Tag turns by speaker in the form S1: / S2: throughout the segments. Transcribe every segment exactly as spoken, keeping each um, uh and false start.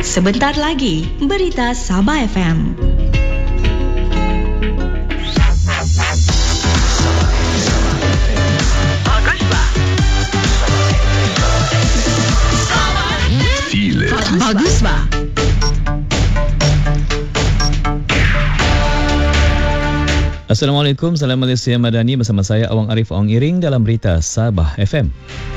S1: Sebentar lagi, Berita Sabah F M. Bagus ba?
S2: Assalamualaikum, salam Malaysia Madani bersama saya Awang Arif Ong Iring dalam Berita Sabah F M.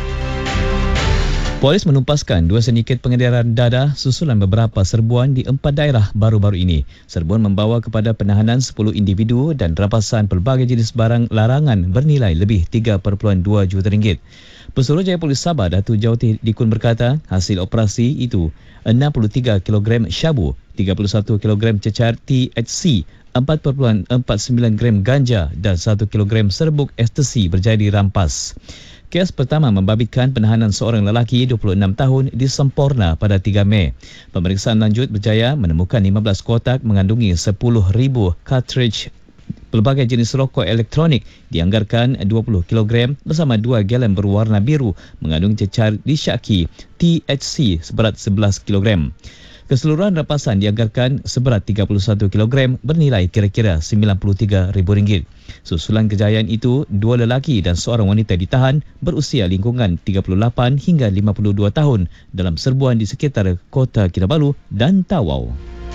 S2: Polis menumpaskan dua sindiket pengedaran dadah susulan beberapa serbuan di empat daerah baru-baru ini. Serbuan membawa kepada penahanan sepuluh individu dan rampasan pelbagai jenis barang larangan bernilai lebih tiga perpuluhan dua juta ringgit. Pesuruhjaya Polis Sabah, Datuk Jawati Dikun berkata, hasil operasi itu enam puluh tiga kilogram syabu, tiga puluh satu kilogram cecar T H C, empat perpuluhan empat sembilan gram ganja dan satu kilogram serbuk ekstasi berjaya dirampas. Kes pertama membabitkan penahanan seorang lelaki dua puluh enam tahun di Semporna pada tiga Mei. Pemeriksaan lanjut berjaya menemukan lima belas kotak mengandungi sepuluh ribu cartridge pelbagai jenis rokok elektronik dianggarkan dua puluh kilogram bersama dua galon berwarna biru mengandung cecar disyaki T H C seberat sebelas kilogram. Keseluruhan rampasan dianggarkan seberat tiga puluh satu kilogram bernilai kira-kira sembilan puluh tiga ribu ringgit. Susulan kejayaan itu, dua lelaki dan seorang wanita ditahan berusia lingkungan tiga puluh lapan hingga lima puluh dua tahun dalam serbuan di sekitar Kota Kinabalu dan Tawau.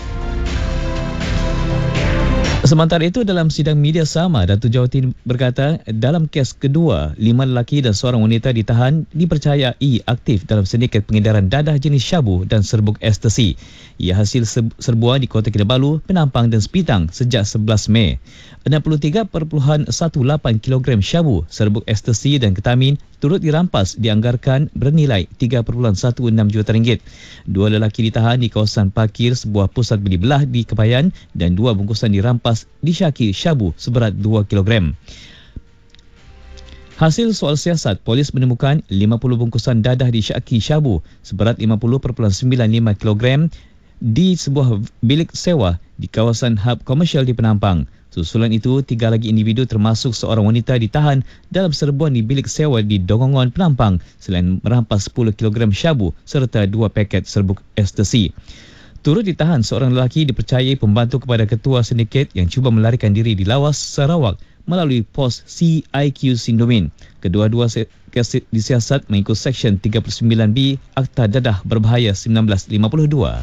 S2: Sementara itu, dalam sidang media sama, Datuk Jawati berkata, dalam kes kedua, lima lelaki dan seorang wanita ditahan dipercayai aktif dalam sindiket pengedaran dadah jenis syabu dan serbuk ekstasi. Ia hasil serbuan di Kota Kinabalu, Penampang dan Sepitang sejak sebelas Mei. enam puluh tiga perpuluhan lapan belas kilogram syabu, serbuk ekstasi dan ketamin turut dirampas dianggarkan bernilai tiga perpuluhan enam belas juta ringgit. Dua lelaki ditahan di kawasan parkir sebuah pusat beli belah di Kebayan dan dua bungkusan dirampas disyaki syabu seberat dua kilogram. Hasil soal siasat, polis menemukan lima puluh bungkusan dadah disyaki syabu seberat lima puluh perpuluhan sembilan lima kilogram di sebuah bilik sewa di kawasan hub komersial di Penampang. Susulan itu, tiga lagi individu termasuk seorang wanita ditahan dalam serbuan di bilik sewa di Dongongon, Penampang selain merampas sepuluh kilogram syabu serta dua paket serbuk ekstasi. Turut ditahan seorang lelaki dipercayai pembantu kepada ketua sindiket yang cuba melarikan diri di Lawas, Sarawak melalui pos C I Q Sindomin. Kedua-dua kes disiasat mengikut Seksyen tiga puluh sembilan B Akta Dadah Berbahaya seribu sembilan ratus lima puluh dua.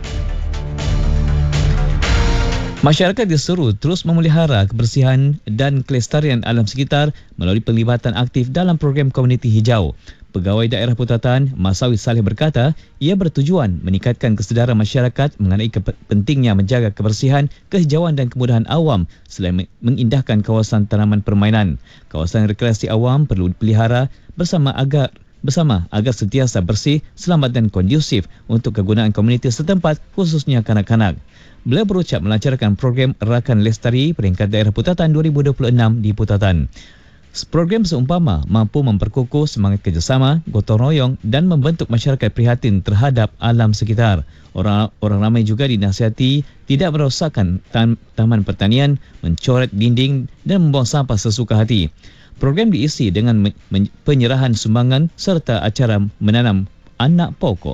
S2: Masyarakat diseru terus memelihara kebersihan dan kelestarian alam sekitar melalui pelibatan aktif dalam program komuniti hijau. Pegawai Daerah Putatan, Masawi Saleh berkata, ia bertujuan meningkatkan kesedaran masyarakat mengenai pentingnya menjaga kebersihan, kehijauan dan kemudahan awam selain mengindahkan kawasan tanaman permainan. Kawasan rekreasi awam perlu dipelihara bersama agar bersama agar sentiasa bersih, selamat dan kondusif untuk kegunaan komuniti setempat khususnya kanak-kanak. Beliau berucap melancarkan program Rakan Lestari peringkat Daerah Putatan dua ribu dua puluh enam di Putatan. Program seumpama mampu memperkukuh semangat kerjasama, gotong royong dan membentuk masyarakat prihatin terhadap alam sekitar. Orang orang ramai juga dinasihati tidak merosakkan tam, taman pertanian, mencoret dinding dan membuang sampah sesuka hati. Program diisi dengan men, men, penyerahan sumbangan serta acara menanam anak pokok.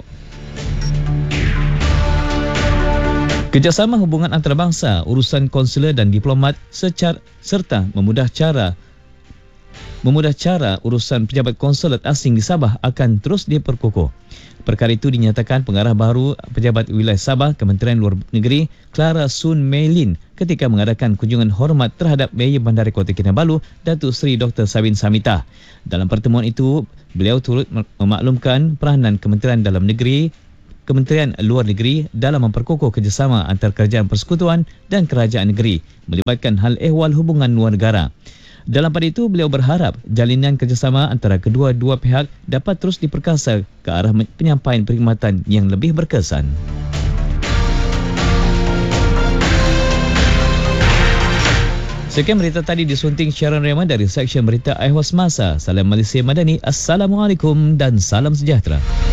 S2: Kerjasama hubungan antarabangsa, urusan konsular dan diplomat secara, serta memudah cara memudah cara urusan pejabat konsulat asing di Sabah akan terus diperkukuh. Perkara itu dinyatakan pengarah baru Pejabat Wilayah Sabah Kementerian Luar Negeri Clara Sun Meilin ketika mengadakan kunjungan hormat terhadap Mayor Bandar Kota Kinabalu Datuk Seri Doktor Sabin Samitah. Dalam pertemuan itu, beliau turut memaklumkan peranan Kementerian Dalam Negeri Kementerian Luar Negeri dalam memperkukuh kerjasama antara kerajaan persekutuan dan kerajaan negeri melibatkan hal ehwal hubungan luar negara. Dalam pada itu, beliau berharap jalinan kerjasama antara kedua-dua pihak dapat terus diperkasa ke arah penyampaian perkhidmatan yang lebih berkesan. Sekian berita tadi disunting Sharon Rehman dari Seksyen Berita Ehwal Semasa. Salam Malaysia Madani. Assalamualaikum dan salam sejahtera.